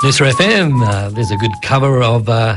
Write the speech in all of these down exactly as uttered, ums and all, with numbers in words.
Noosa F M, uh, there's a good cover of uh,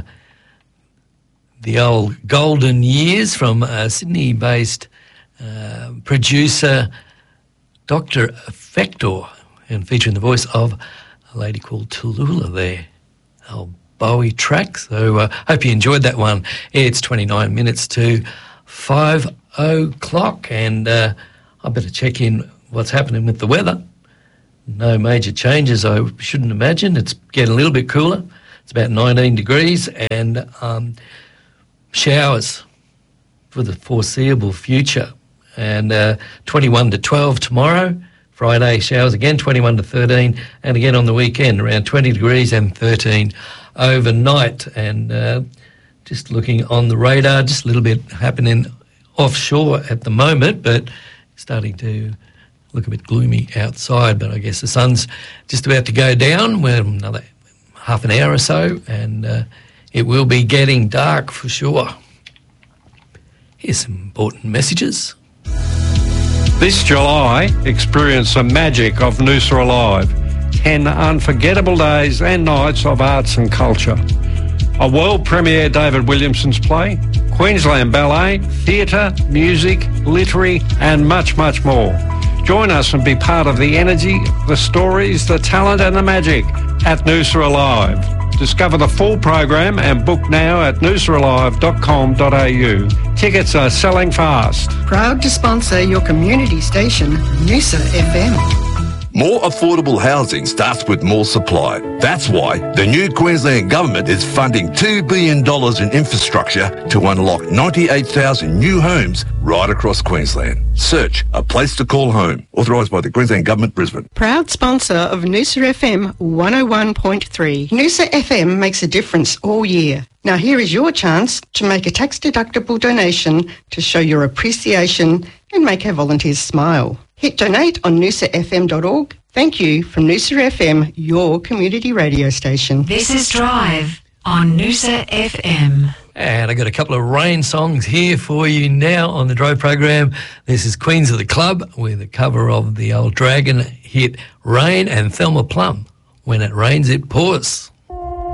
the old Golden Years from uh, Sydney-based uh, producer Doctor Effector, and featuring the voice of a lady called Tallulah there, old Bowie track. So I uh, hope you enjoyed that one. It's twenty-nine minutes to five o'clock, and uh, I better check in what's happening with the weather. No major changes, I shouldn't imagine. It's getting a little bit cooler. It's about nineteen degrees, and um, showers for the foreseeable future. And uh, twenty-one to twelve tomorrow. Friday, showers again, twenty-one to thirteen. And again on the weekend, around twenty degrees and thirteen overnight. And uh, just looking on the radar, just a little bit happening offshore at the moment, but starting to look a bit gloomy outside. But I guess the sun's just about to go down. We're another half an hour or so, and uh, it will be getting dark for sure. Here's some important messages. This July, experience the magic of Noosa Alive. Ten unforgettable days and nights of arts and culture. A world premiere David Williamson's play, Queensland Ballet, theatre, music, literary and much, much more. Join us and be part of the energy, the stories, the talent and the magic at Noosa Alive. Discover the full program and book now at noosa alive dot com dot a u. Tickets are selling fast. Proud to sponsor your community station, Noosa F M. More affordable housing starts with more supply. That's why the new Queensland Government is funding two billion dollars in infrastructure to unlock ninety-eight thousand new homes right across Queensland. Search A Place to Call Home. Authorised by the Queensland Government, Brisbane. Proud sponsor of Noosa F M one oh one point three. Noosa F M makes a difference all year. Now here is your chance to make a tax-deductible donation to show your appreciation and make our volunteers smile. Hit donate on noosa f m dot org. Thank you from Noosa F M, your community radio station. This is Drive on Noosa F M. And I got a couple of rain songs here for you now on the Drive program. This is Queens of the Club with a cover of the old Dragon hit Rain, and Thelma Plum, When It Rains It Pours.